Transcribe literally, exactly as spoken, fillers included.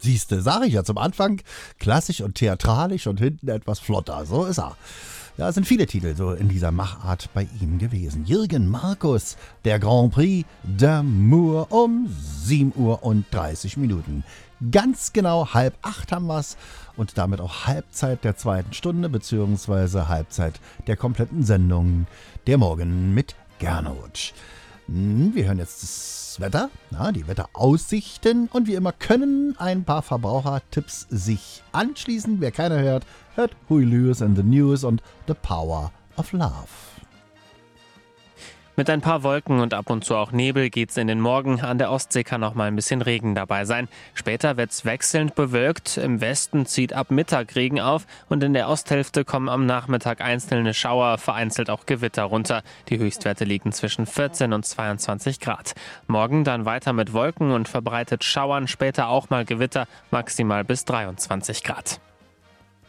Siehste, sag ich ja zum Anfang, klassisch und theatralisch und hinten etwas flotter. So ist er. Ja, es sind viele Titel so in dieser Machart bei ihm gewesen. Jürgen Markus, der Grand Prix d'Amour um sieben Uhr und dreißig Minuten. Ganz genau halb acht haben wir's und damit auch Halbzeit der zweiten Stunde beziehungsweise Halbzeit der kompletten Sendung Der Morgen mit Gernot. Wir hören jetzt das Wetter, ja, die Wetteraussichten und wie immer können ein paar Verbrauchertipps sich anschließen. Wer keiner hört, hört Huey Lewis and the News und The Power of Love. Mit ein paar Wolken und ab und zu auch Nebel geht's in den Morgen. An der Ostsee kann auch mal ein bisschen Regen dabei sein. Später wird's wechselnd bewölkt. Im Westen zieht ab Mittag Regen auf und in der Osthälfte kommen am Nachmittag einzelne Schauer, vereinzelt auch Gewitter runter. Die Höchstwerte liegen zwischen vierzehn und zweiundzwanzig Grad. Morgen dann weiter mit Wolken und verbreitet Schauern, später auch mal Gewitter, maximal bis dreiundzwanzig Grad.